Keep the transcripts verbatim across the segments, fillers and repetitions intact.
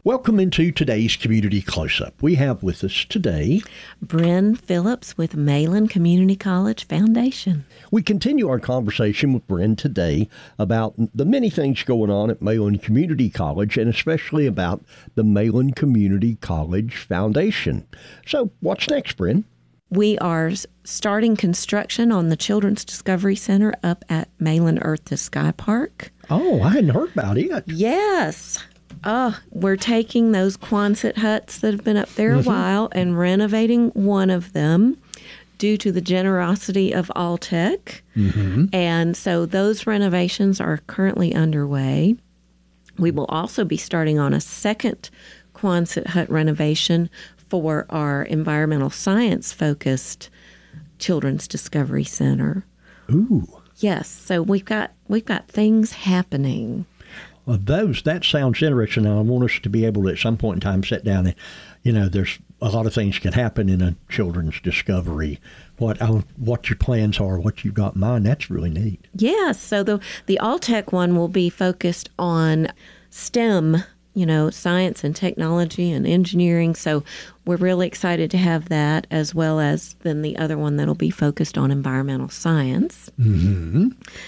Welcome into today's Community Close-Up. We have with us today Bryn Phillips with Malin Community College Foundation. We continue our conversation with Bryn today about the many things going on at Malin Community College, and especially about the Malin Community College Foundation. So what's next, Bryn? We are starting construction on the Children's Discovery Center up at Malin Earth to Sky Park. Oh, I hadn't heard about it. Yes. Oh, we're taking those Quonset huts that have been up there Mm-hmm. a while and renovating one of them due to the generosity of Alltech. Mm-hmm. And so those renovations are currently underway. We will also be starting on a second Quonset hut renovation for our environmental science-focused Children's Discovery Center. Ooh. Yes, so we've got we've got things happening. Well, those, that sounds interesting. I want us to be able to, at some point in time, sit down and, you know, there's a lot of things can happen in a children's discovery. What uh, what your plans are, what you've got in mind, that's really neat. Yes, so the the Alltech one will be focused on STEM, you know, science and technology and engineering. So we're really excited to have that, as well as then the other one that'll be focused on environmental science. Mm-hmm.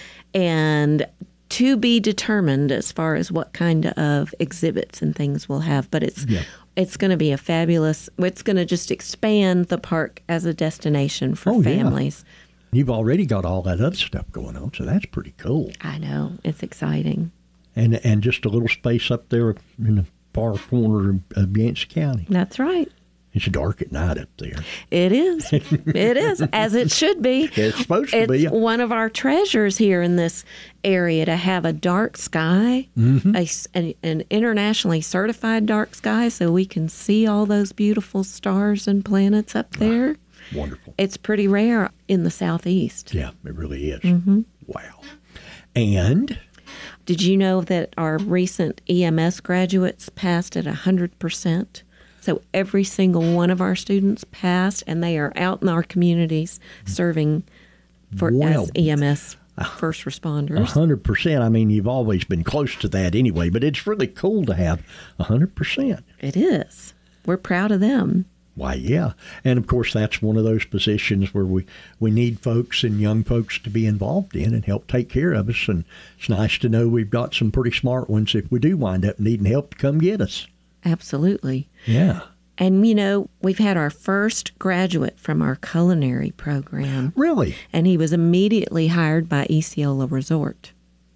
And to be determined as far as what kind of exhibits and things we'll have. But it's Yeah. it's going to be a fabulous, it's going to just expand the park as a destination for Oh, yeah. families. You've already got all that other stuff going on, so that's pretty cool. I know, it's exciting. And and just a little space up there in the far corner of, of Yancey County. That's right. It's dark at night up there. It is. It is, as it should be. It's supposed to It's be. one of our treasures here in this area to have a dark sky, Mm-hmm. a s an, an internationally certified dark sky, so we can see all those beautiful stars and planets up there. Wonderful. It's pretty rare in the southeast. Yeah, it really is. Mm-hmm. Wow. And Did you know that our recent E M S graduates passed at one hundred percent? So every single one of our students passed, and they are out in our communities serving for Well, as E M S first a responders. hundred percent. I mean, you've always been close to that anyway, but it's really cool to have a hundred percent. It is. We're proud of them. Why, yeah. And of course, that's one of those positions where we, we need folks and young folks to be involved in and help take care of us. And it's nice to know we've got some pretty smart ones if we do wind up needing help to come get us. Absolutely. Yeah. And, you know, we've had our first graduate from our culinary program, Really? and he was immediately hired by Eseola Resort.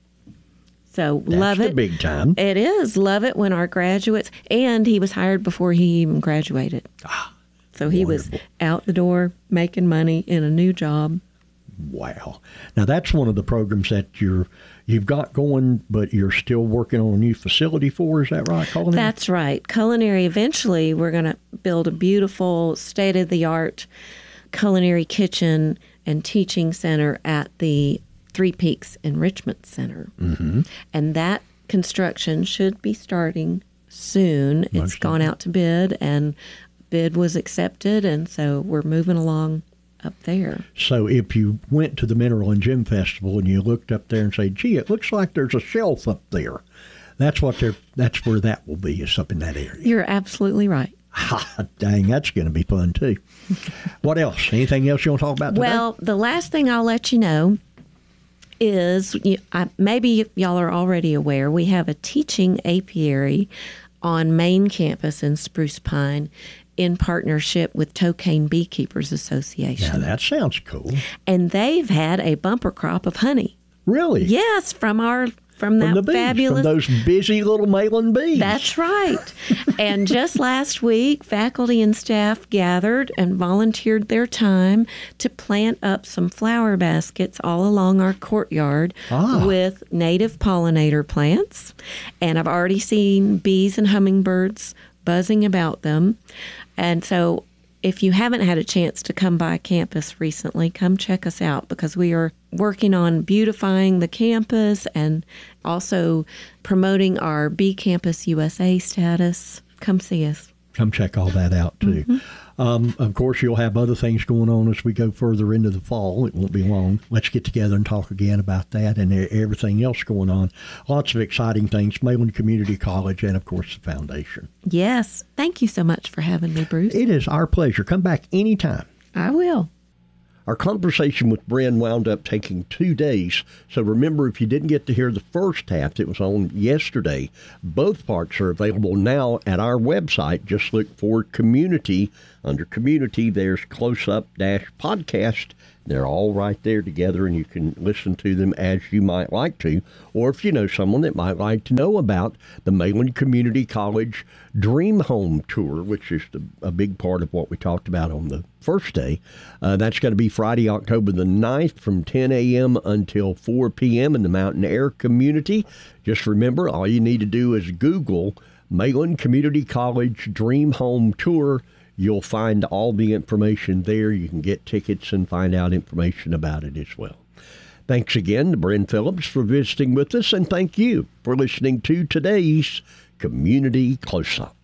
So That's love the it. big time. It is. Love it when our graduates, and he was hired before he even graduated. Ah, so he wonderful. was out the door making money in a new job. Wow. Now, that's one of the programs that you're, you've got going, but you're still working on a new facility for. Is that right, Colin? That's right. Culinary, eventually, we're going to build a beautiful, state-of-the-art culinary kitchen and teaching center at the Three Peaks Enrichment Center. Mm-hmm. And that construction should be starting soon. It's Most gone out to bid, and bid was accepted, and so we're moving along up there. So if you went to the Mineral and Gem Festival and you looked up there and say, gee, it looks like there's a shelf up there, that's what they're, that's where that will be, is up in that area. You're absolutely right. Ha, dang, that's going to be fun, too. What else? Anything else you want to talk about today? Well, the last thing I'll let you know is, you, I, maybe y'all are already aware, we have a teaching apiary on main campus in Spruce Pine in partnership with Tocane Beekeepers Association. Now, that sounds cool. And they've had a bumper crop of honey. Really? Yes, from our from that From the bees, fabulous. from those busy little Malin bees. That's right. And just last week, faculty and staff gathered and volunteered their time to plant up some flower baskets all along our courtyard Ah. with native pollinator plants. And I've already seen bees and hummingbirds buzzing about them. And so if you haven't had a chance to come by campus recently, come check us out, because we are working on beautifying the campus and also promoting our Bee Campus U S A status. Come see us. Come check all that out, too. Mm-hmm. Um, of course, you'll have other things going on as we go further into the fall. It won't be long. Let's get together and talk again about that and everything else going on. Lots of exciting things, Mayland Community College and, of course, the foundation. Yes. Thank you so much for having me, Bruce. It is our pleasure. Come back anytime. I will. Our conversation with Bren wound up taking two days. So remember, if you didn't get to hear the first half, it was on yesterday. Both parts are available now at our website. Just look for Community. Under Community, there's Close Up Dash Podcast. They're all right there together, and you can listen to them as you might like to. Or if you know someone that might like to know about the Mayland Community College Dream Home Tour, which is the, a big part of what we talked about on the first day. Uh, that's going to be Friday, October the ninth from ten a.m. until four p.m. in the Mountain Air community. Just remember, all you need to do is Google Mayland Community College Dream Home Tour. You'll find all the information there. You can get tickets and find out information about it as well. Thanks again to Bren Phillips for visiting with us, and thank you for listening to today's Community Close-Up.